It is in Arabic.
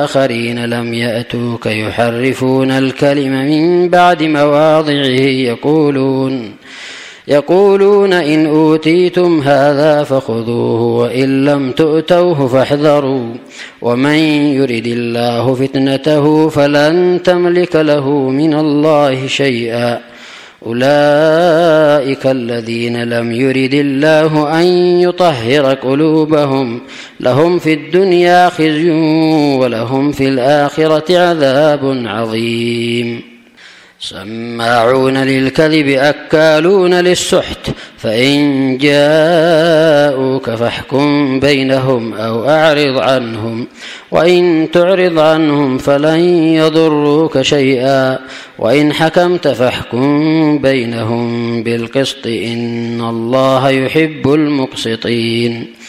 آخرين لم يأتوك يحرفون الكلم من بعد مواضعه يقولون إن أوتيتم هذا فخذوه وإن لم تؤتوه فاحذروا ومن يرد الله فتنته فلن تملك له من الله شيئا أولئك الذين لم يرد الله أن يطهر قلوبهم لهم في الدنيا خزي ولهم في الآخرة عذاب عظيم سماعون للكذب أكالون للسحت فإن جاءوك فاحكم بينهم أو أعرض عنهم وإن تعرض عنهم فلن يضروك شيئا وإن حكمت فاحكم بينهم بالقسط إن الله يحب المقسطين